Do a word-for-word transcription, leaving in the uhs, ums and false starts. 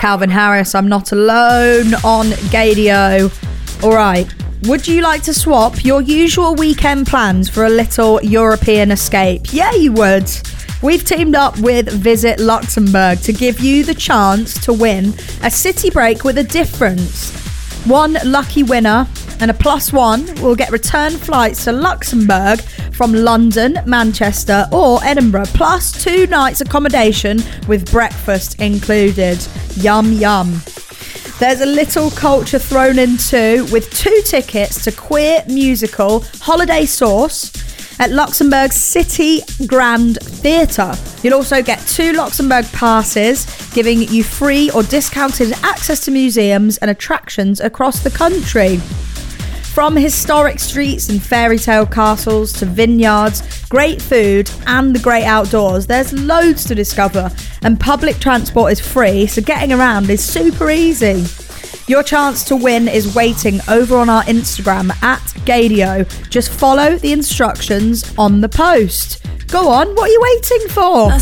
Calvin Harris. I'm not alone on Gaydio. All right. Would you like to swap your usual weekend plans for a little European escape? Yeah, you would. We've teamed up with Visit Luxembourg to give you the chance to win a city break with a difference. One lucky winner and a plus one will get return flights to Luxembourg from London, Manchester or Edinburgh, plus two nights accommodation with breakfast included. Yum, yum. There's a little culture thrown in too, with two tickets to queer musical Holiday Sauce at Luxembourg's City Grand Theatre. You'll also get two Luxembourg passes, giving you free or discounted access to museums and attractions across the country. From historic streets and fairy tale castles to vineyards, great food and the great outdoors, there's loads to discover, and public transport is free, so getting around is super easy. Your chance to win is waiting over on our Instagram at Gaydio. Just follow the instructions on the post. Go on, what are you waiting for?